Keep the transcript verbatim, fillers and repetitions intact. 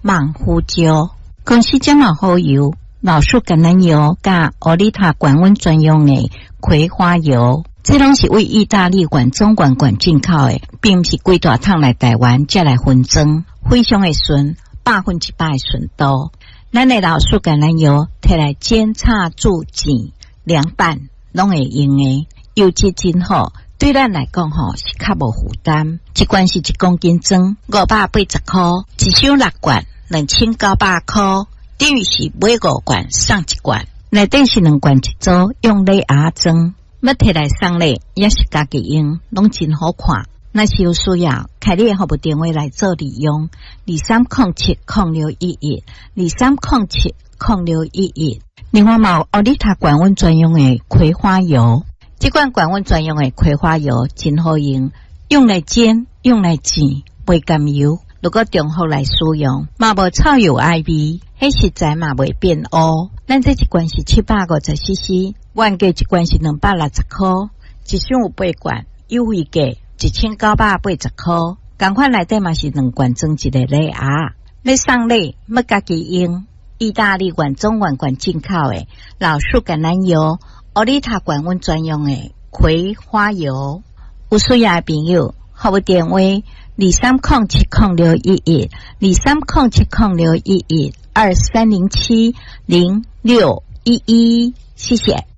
芒胡椒。公司这么好油，老树橄榄油加奥利塔管温专用的葵花油，这拢是为意大利管中管管进口的，并不是规大桶来台湾才来分装，非常的纯，百分之百的纯度。咱的老树橄榄油摕来煎炒煮煎凉拌，拢会用的，油质真好。对咱来讲吼是较无负担，一罐是一公斤装，五百八十块，一箱六罐，两千九百块，等于是买五罐送一罐。内底是两罐一组，用礼盒装，要摕来送礼也是家己用，拢真好看。若是有需要，开你的服务电话来做利用，二三零七零六一一，二三零七零六一一。另外嘛有奥利塔管温专用的葵花油。这款管温专用的葵花油真好用，用来煎，用来煎，袂甘油。如果中后来使用，嘛无臭油爱味，迄实在嘛袂变乌。咱这一罐是七百五十 C C， 原价一罐是两百六十块，一箱有八罐，优惠价一千九百八十块。同款内底嘛是两罐装一个礼盒，要送礼要家己用。意大利原中原罐进口的老树橄榄油。奥利塔管温专用的葵花油，有需要的朋友，服务电话二三零七零六一一，二三零七零六一一，二三零七零六一一，谢谢。